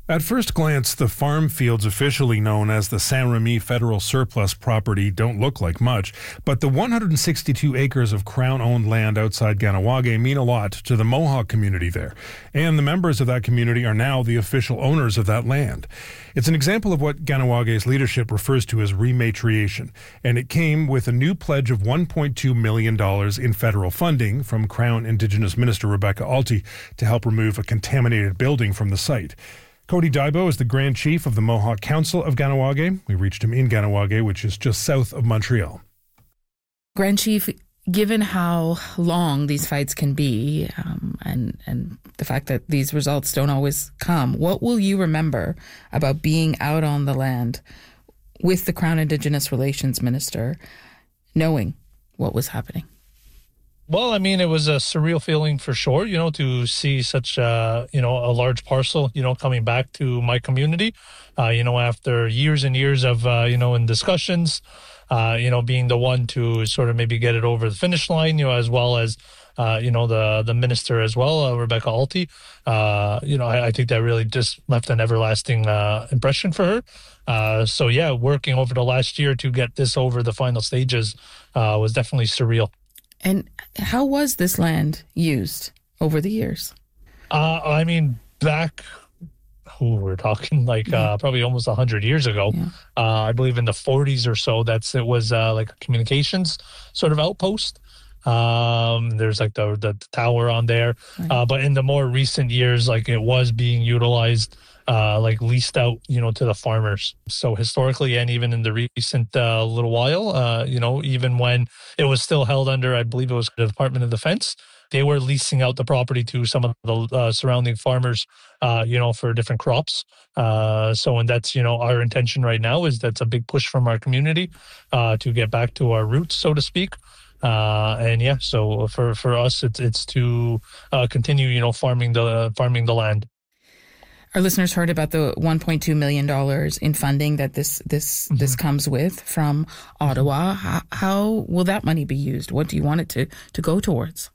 At first glance, the farm fields officially known as the Saint-Remy Federal Surplus property don't look like much, but the 162 acres of Crown-owned land outside Kahnawake mean a lot to the Mohawk community there, and the members of that community are now the official owners of that land. It's an example of what Kahnawake's leadership refers to as rematriation, and it came with a new pledge of $1.2 million in federal funding from Crown Indigenous Minister Rebecca Alty to help remove a contaminated building from the site. Cody Daibo is the Grand Chief of the Mohawk Council of Kahnawake. We reached him in Kahnawake, which is just south of Montreal. Grand Chief, given how long these fights can be and the fact that these results don't always come, what will you remember about being out on the land with the Crown Indigenous Relations Minister, knowing what was happening? Well, I mean, it was a surreal feeling for sure, to see such, a large parcel, coming back to my community, after years and years of, in discussions, being the one to sort of maybe get it over the finish line, as well as, the minister as well, Rebecca Alty. I think that really just left an everlasting impression for her. Working over the last year to get this over the final stages was definitely surreal. And how was this land used over the years? We're talking probably almost 100 years ago. Yeah. I believe in the 40s or so, it was like a communications sort of outpost. There's like the tower on there. Right. But in the more recent years, it was being utilized leased out, to the farmers. So historically, and even in the recent little while, even when it was still held under, I believe it was the Department of Defense, they were leasing out the property to some of the surrounding farmers, for different crops. And that's, our intention right now is that's a big push from our community to get back to our roots, so to speak. So for us, it's to continue, farming the land. Our listeners heard about the $1.2 million in funding that this comes with from Ottawa. How will that money be used? What do you want it to go towards?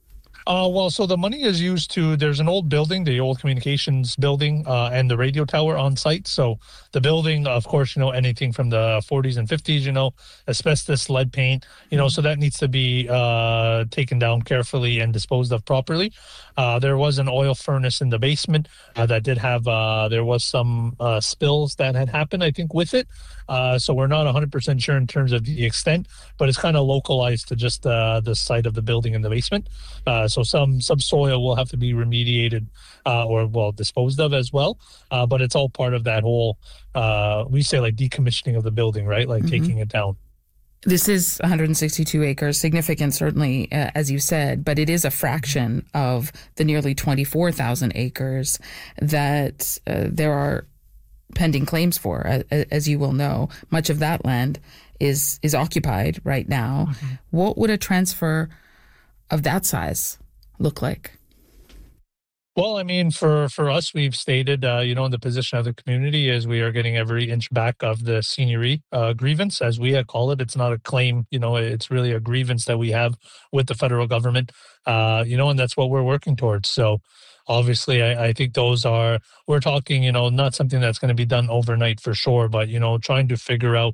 So the money is used there's an old building, the old communications building, and the radio tower on site. So the building, of course, anything from the 40s and 50s, asbestos, lead paint, so that needs to be taken down carefully and disposed of properly. There was an oil furnace in the basement that did have, there was some spills that had happened, I think, with it. So we're not 100% sure in terms of the extent, but it's kind of localized to just the site of the building in the basement. So some subsoil will have to be remediated or disposed of as well. But it's all part of that whole, we say decommissioning of the building, right? Taking it down. This is 162 acres, significant certainly, as you said, but it is a fraction of the nearly 24,000 acres that there are pending claims for, as you will know. Much of that land is occupied right now. Mm-hmm. What would a transfer of that size look like? Well, I mean, for us, we've stated, the position of the community is we are getting every inch back of the seigneurie grievance, as we call it. It's not a claim, it's really a grievance that we have with the federal government, and that's what we're working towards. So obviously, I think we're talking, not something that's going to be done overnight for sure, but, trying to figure out,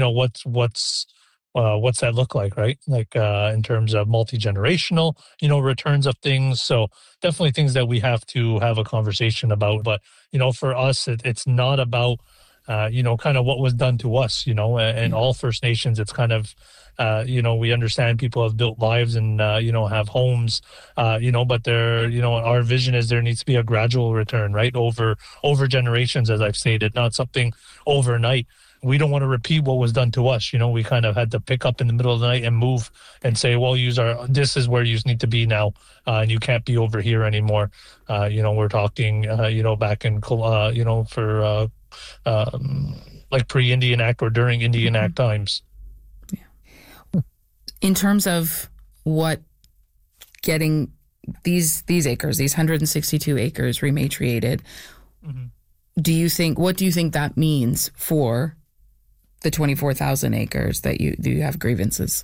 what's that look like, right? In terms of multi-generational, returns of things. So definitely things that we have to have a conversation about. But, for us, it's not about, kind of what was done to us, and all First Nations. It's kind of, we understand people have built lives and, have homes, but our vision is there needs to be a gradual return, right? Over generations, as I've stated, not something overnight. We don't want to repeat what was done to us. We kind of had to pick up in the middle of the night and move and say, well, this is where you need to be now. And you can't be over here anymore. We're talking, back in, for pre-Indian Act or during Indian Act times. Yeah. In terms of what getting these acres, these 162 acres rematriated, mm-hmm. What do you think that means for the 24,000 acres that you have grievances